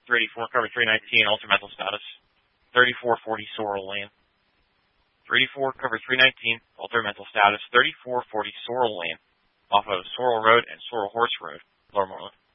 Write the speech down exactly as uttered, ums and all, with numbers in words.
three eighty-four, cover three nineteen, alter mental status. thirty-four forty Sorrel Lane. three eighty-four, cover three nineteen, alter mental status. thirty-four forty Sorrel Lane, off of Sorrel Road and Sorrel Horse Road, Lower Moreland.